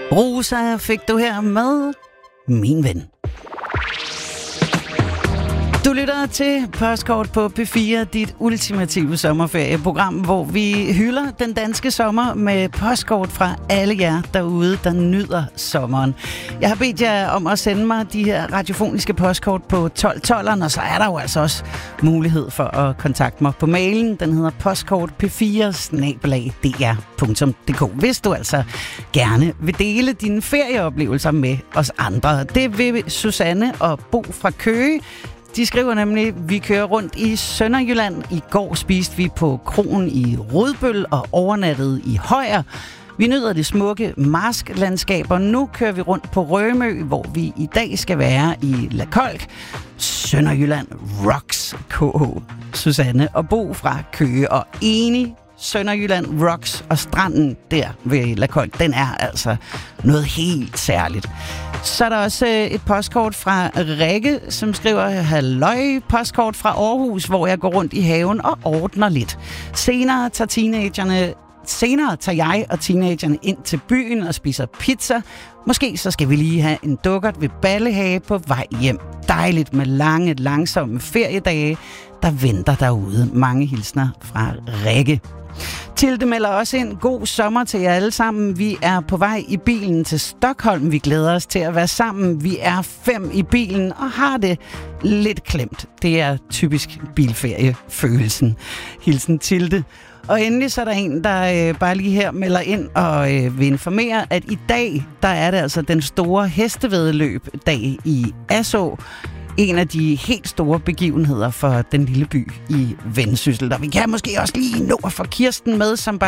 Rosa fik du her med Min Ven. Du lytter til Postkort på P4, dit ultimative sommerferieprogram, hvor vi hylder den danske sommer med postkort fra alle jer derude, der nyder sommeren. Jeg har bedt jer om at sende mig de her radiofoniske postkort på 1212'eren, og så er der jo altså også mulighed for at kontakte mig på mailen. Den hedder postkort.p4@dr.dk. Hvis du altså gerne vil dele dine ferieoplevelser med os andre. Det vil Susanne og Bo fra Køge. De skriver nemlig, vi kører rundt i Sønderjylland. I går spiste vi på kroen i Rødbøl og overnattede i Højer. Vi nyder de smukke marsklandskaber. Nu kører vi rundt på Rømø, hvor vi i dag skal være i La Kolk. Sønderjylland rocks, KH. Susanne og Bo fra Køge. Og enig, Sønderjylland rocks, og stranden der ved La Kolk, den er altså noget helt særligt. Så er der også et postkort fra Rikke, som skriver, halløj, postkort fra Aarhus, hvor jeg går rundt i haven og ordner lidt. Senere tager jeg og teenagerne ind til byen og spiser pizza. Måske så skal vi lige have en dukkert ved Ballehage på vej hjem. Dejligt med lange, langsomme feriedage, der venter derude. Mange hilsner fra Rikke. Tilde melder også en god sommer til jer alle sammen. Vi er på vej i bilen til Stockholm. Vi glæder os til at være sammen. Vi er 5 i bilen og har det lidt klemt. Det er typisk bilferiefølelsen. Hilsen Tilde. Og endelig så er der en, der bare lige her melder ind og vil informere, at i dag, der er det altså den store hestevæddeløb-dag i Asaa. En af de helt store begivenheder for den lille by i Vendsyssel. Og vi kan måske også lige nå at få Kirsten med, som bare